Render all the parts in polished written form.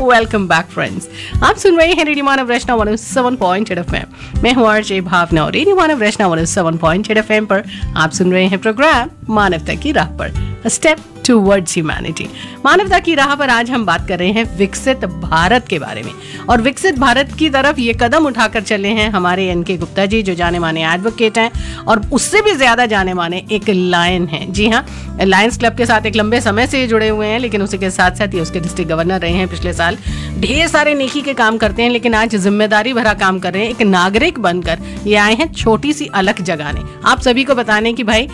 Welcome back friends. आप सुन रहे हैं रेडियो मानव रचना 107.8 FM। मैं हूं आरजे भावना और रेडियो मानव रचना 107.8 FM पर आप सुन रहे हैं प्रोग्राम मानवता की राह पर, स्टेप टुवर्ड्स ह्यूमैनिटी। मानवता की राह पर आज हम बात कर रहे हैं विकसित भारत के बारे में, और विकसित भारत की तरफ ये कदम उठाकर चले हैं हमारे एनके गुप्ता जी, जो जाने माने एडवोकेट हैं और उससे भी ज्यादा जाने माने एक लायन हैं। जी हाँ, लायंस क्लब के साथ एक लंबे समय से जुड़े हुए हैं, लेकिन उसी के साथ साथ ये उसके डिस्ट्रिक्ट गवर्नर रहे हैं पिछले साल। ढेर सारे नेकी के काम करते हैं, लेकिन आज जिम्मेदारी भरा काम कर रहे हैं। एक नागरिक बनकर ये आए हैं छोटी सी अलग जगाने, आप सभी को बताने की भाई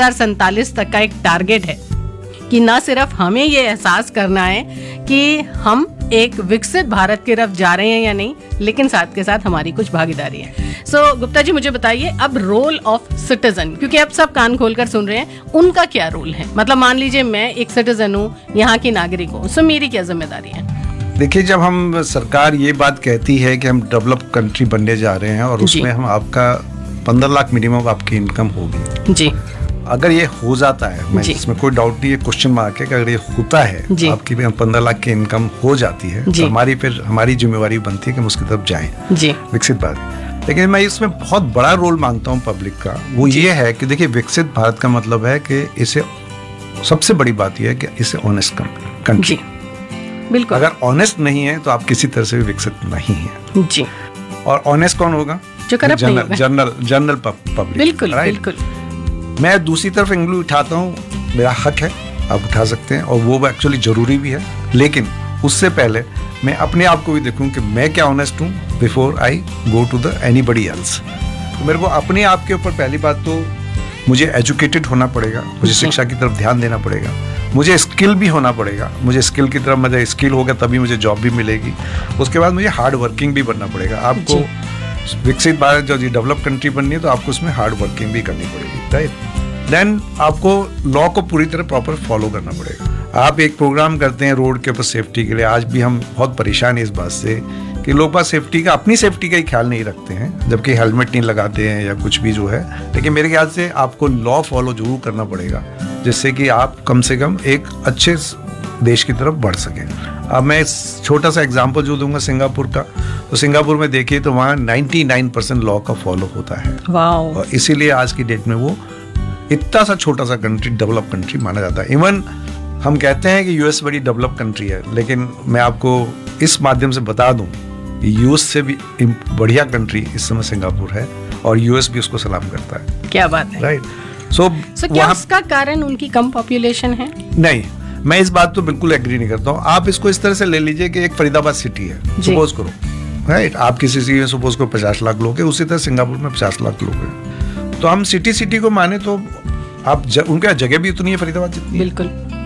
2047 तक का एक टारगेट है कि ना सिर्फ हमें ये एहसास करना है कि हम एक विकसित भारत की तरफ जा रहे हैं या नहीं, लेकिन साथ के साथ हमारी कुछ भागीदारी है। सो गुप्ता जी, मुझे बताइए अब रोल ऑफ सिटीजन, क्योंकि अब सब कान खोलकर सुन रहे हैं, उनका क्या रोल है? मतलब मान लीजिए मैं एक सिटीजन हूँ, यहाँ की नागरिक हूँ, सो मेरी क्या जिम्मेदारी है? देखिए, जब हम सरकार ये बात कहती है कि हम डेवलप कंट्री बनने जा रहे हैं और उसमें हम आपका 15 लाख मिनिमम आपकी इनकम होगी जी, अगर ये हो जाता है, मैं इसमें कोई डाउट नहीं है, क्वेश्चन मार्क है कि अगर ये होता है आपकी 15 लाख की इनकम हो जाती है तो हमारी जिम्मेवारी बनती है कि हम उसकी तरफ जाएं जी, विकसित भारत। लेकिन मैं इसमें बहुत बड़ा रोल मानता हूँ पब्लिक का, वो ये है कि देखिए, विकसित भारत का मतलब है कि इसे, सबसे बड़ी बात यह है कि इसे ऑनेस्ट कंट्री, बिल्कुल, अगर ऑनेस्ट नहीं है तो आप किसी तरह से भी विकसित नहीं है जी। और ऑनेस्ट कौन होगा? जो करप्ट नहीं होगा, जनरल पब्लिक। बिल्कुल बिल्कुल। मैं दूसरी तरफ उंगली उठाता हूँ, मेरा हक है, आप उठा सकते हैं, और वो एक्चुअली जरूरी भी है, लेकिन उससे पहले मैं अपने आप को भी देखूं कि मैं क्या ऑनेस्ट हूँ before I go to the anybody else. तो मेरे को अपने आप के ऊपर पहली बात तो मुझे एजुकेटेड होना पड़ेगा, मुझे शिक्षा की तरफ ध्यान देना पड़ेगा, मुझे स्किल भी होना पड़ेगा, मुझे स्किल की तरफ, मुझे स्किल होगा तभी मुझे जॉब भी मिलेगी। उसके बाद मुझे हार्ड वर्किंग भी बनना पड़ेगा। आपको विकसित भारत जो डेवलप कंट्री बननी है तो आपको उसमें हार्ड वर्किंग भी करनी पड़ेगी, राइट। देन आपको लॉ को पूरी तरह प्रॉपर फॉलो करना पड़ेगा। आप एक प्रोग्राम करते हैं रोड के ऊपर सेफ्टी के लिए, आज भी हम बहुत परेशान हैं इस बात से कि लोग बात सेफ्टी का, अपनी सेफ्टी का ही ख्याल नहीं रखते हैं, जबकि हेलमेट नहीं लगाते हैं या कुछ भी जो है। लेकिन मेरे ख्याल से आपको लॉ फॉलो जरूर करना पड़ेगा, जिससे कि आप कम से कम एक अच्छे देश की तरफ बढ़ सकें। अब मैं छोटा सा एग्जांपल जो दूंगा सिंगापुर का, तो सिंगापुर में देखिए तो वहाँ 99% लॉ का फॉलो होता है, और इसीलिए आज की डेट में वो इतना सा छोटा सा कंट्री डेवलप कंट्री माना जाता है। इवन हम कहते हैं कि यूएस बड़ी डेवलप कंट्री है, लेकिन मैं आपको इस माध्यम से बता दूं कि यूएस से भी बढ़िया कंट्री इस समय सिंगापुर है, और यूएस भी उसको सलाम करता है। क्या बात है, राइट। सो क्या उसका कारण उनकी कम पॉपुलेशन है? नहीं, मैं इस बात तो बिल्कुल एग्री नहीं करता हूँ। आप इसको इस तरह से ले लीजिए कि एक फरीदाबाद सिटी है, सपोज करो, राइट। आप किसी सिटी में सपोज करो 50 लाख लोग हैं, उसी तरह सिंगापुर में 50 लाख लोग हैं। तो हम सिटी को माने तो आप उनका जगह भी उतनी है फरीदाबाद जितनी, बिल्कुल,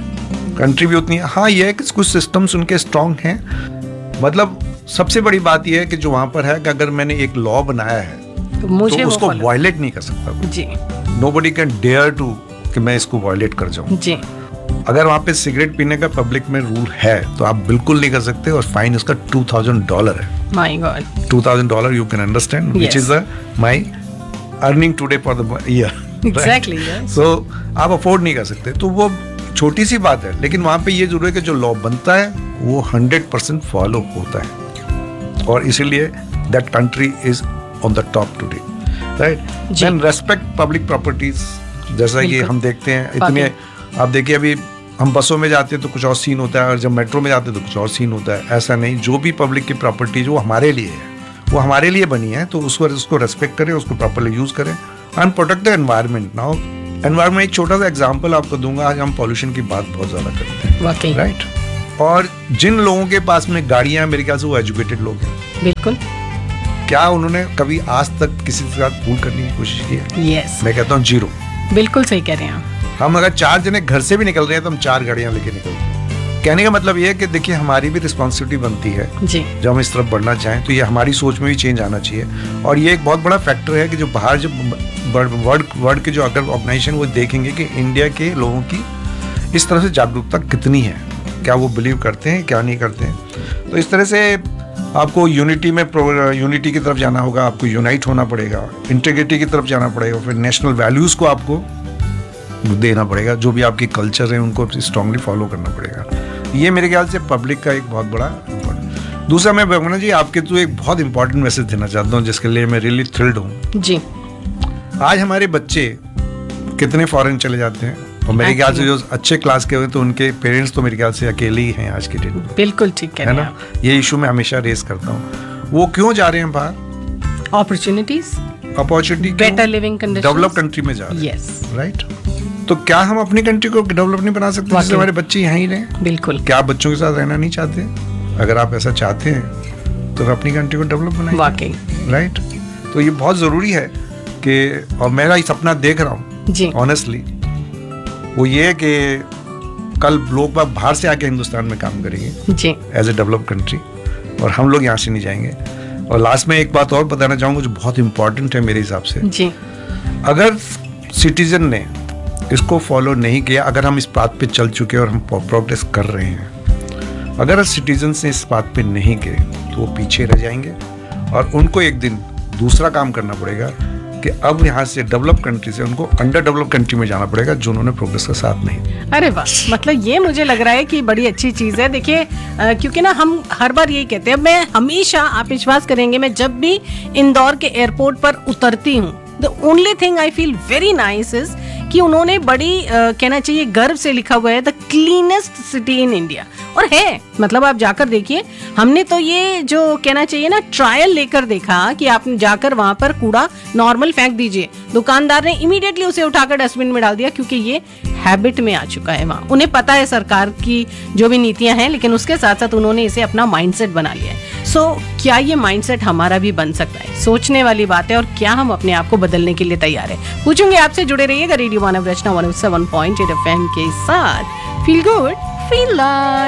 कंट्री भी उतनी है। हाँ, ये है कि कुछ सिस्टम्स उनके स्ट्रांग हैं। मतलब सबसे बड़ी बात यह है कि जो वहां पर है कि अगर मैंने एक लॉ बनाया है तो उसको वायलेट नहीं कर सकता जी। नोबडी कैन डेयर टू कि मैं इसको वायलेट कर जाऊं जी। अगर वहां पे सिगरेट पीने का पब्लिक में रूल है तो आप बिल्कुल नहीं कर सकते, और फाइन उसका $2000 है। My God, $2000 you can understand which is my earning today for the year. Exactly, सो आप अफोर्ड नहीं कर सकते, तो वो छोटी सी बात है। लेकिन वहां पे ये जरूर है कि जो लॉ बनता है वो 100% फॉलो होता है, और इसीलिए that country is on the top today, right. Then respect public properties, जैसा कि हम देखते हैं इतने, आप देखिए अभी हम बसों में जाते हैं तो कुछ और सीन होता है, और जब मेट्रो में जाते हैं तो कुछ और सीन होता है। ऐसा नहीं, जो भी पब्लिक की प्रॉपर्टीज वो हमारे लिए है, वो हमारे लिए बनी है, तो उसको रेस्पेक्ट करें, उसको प्रॉपर्ली यूज करें and protect the environment. Now environment, एक छोटा सा एग्जांपल आपको दूंगा। आज हम पॉल्यूशन की बात बहुत ज्यादा करते हैं, राइट। और जिन लोगों के पास में गाड़ियां, मेरे ख्याल से वो एजुकेटेड लोग हैं, बिल्कुल। क्या उन्होंने कभी आज तक किसी के साथ फूल करने की कोशिश की है? यस, मैं कहता हूँ 0। बिल्कुल सही कह रहे हैं आप। हम अगर 4 जने घर से भी निकल रहे हैं तो हम 4 गाड़ियां लेके निकलते हैं। कहने का मतलब ये है कि देखिए, हमारी भी रिस्पॉन्सिबिलिटी बनती है जी, जब हम इस तरफ बढ़ना चाहें तो ये हमारी सोच में भी चेंज आना चाहिए। और ये एक बहुत बड़ा फैक्टर है कि जो बाहर, जो वर्ल्ड के जो अगर ऑर्गेनाइजेशन, वो देखेंगे कि इंडिया के लोगों की इस तरह से जागरूकता कितनी है, क्या वो बिलीव करते हैं, क्या नहीं करते हैं। तो इस तरह से आपको यूनिटी की तरफ जाना होगा, आपको यूनाइट होना पड़ेगा, इंटीग्रिटी की तरफ जाना पड़ेगा, फिर नेशनल वैल्यूज़ को आपको देना पड़ेगा, जो भी आपकी कल्चर है उनको स्ट्रांगली फॉलो करना पड़ेगा। ये मेरे ख्याल से पब्लिक का एक बहुत बड़ा दूसरा मैं भावना जी आपके तो एक बहुत इंपॉर्टेंट मैसेज देना चाहता हूँ जिसके लिए मैं रियली थ्रिल्ड हूँ। जी। आज हमारे बच्चे कितने फॉरेन चले जाते हैं और मेरे ख्याल से जो अच्छे क्लास के हुए तो उनके पेरेंट्स तो मेरे ख्याल से अकेले ही हैं आज के डेट में। बिल्कुल ठीक कह है रहे हैं ना, आप। ये इशू मैं हमेशा रेस करता हूँ। वो क्यों जा रहे हैं बाहर? Opportunities, opportunity, better living conditions, develop country में जा रहे हैं। Yes, right. तो क्या हम अपनी कंट्री को डेवलप नहीं बना सकते जिससे हमारे बच्चे यहाँ ही रहें? बिल्कुल। क्या आप बच्चों के साथ रहना नहीं चाहते? अगर आप ऐसा चाहते हैं तो अपनी कंट्री को डेवलप बनाइए। वाकई। राइट। तो ये बहुत जरूरी है कि, और मेरा ये सपना देख रहा हूँ जी, ऑनेस्टली, वो ये है कि कल लोग बाहर से आके हिंदुस्तान में काम करेंगे जी, एज ए डेवलप कंट्री, और हम लोग यहाँ से नहीं जाएंगे। और लास्ट में एक बात और बताना चाहूँगा जो बहुत इंपॉर्टेंट है मेरे हिसाब से। जी, अगर सिटीजन ने इसको फॉलो नहीं किया, अगर हम इस बात पे चल चुके और हम प्रोग्रेस कर रहे हैं, अगर सिटीजन्स ने इस बात पे नहीं किए तो वो पीछे रह जाएंगे और उनको एक दिन दूसरा काम करना पड़ेगा कि अब यहाँ से डेवलप कंट्री से उनको अंडर डेवलप कंट्री में जाना पड़ेगा जो उन्होंने प्रोग्रेस का साथ नहीं दिया। अरे वाह, मतलब ये मुझे लग रहा है कि बड़ी अच्छी चीज़ है। देखिए क्योंकि ना हम हर बार यही कहते हैं, मैं हमेशा, आप विश्वास करेंगे, मैं जब भी इंदौर के एयरपोर्ट पर उतरती हूँ, the only thing I feel very nice is कि उन्होंने बड़ी कहना चाहिए गर्व से लिखा हुआ है the cleanest city in India. और है, मतलब आप जाकर देखिए, हमने तो ये जो कहना चाहिए ना ट्रायल लेकर देखा कि आप जाकर वहां पर कूड़ा नॉर्मल फेंक दीजिए, दुकानदार ने इमीडिएटली उसे उठाकर डस्टबिन में डाल दिया क्योंकि ये हैबिट में आ चुका है वहाँ। उन्हें पता है सरकार की जो भी नीतियां हैं, लेकिन उसके साथ साथ उन्होंने इसे अपना माइंडसेट बना लिया है। सो क्या ये माइंडसेट हमारा भी बन सकता है? सोचने वाली बात है। और क्या हम अपने आप को बदलने के लिए तैयार है? पूछूंगे आपसे। जुड़े रहिएगा रेडियो मानव रचना 107.8 FM के साथ। Feel good, feel live.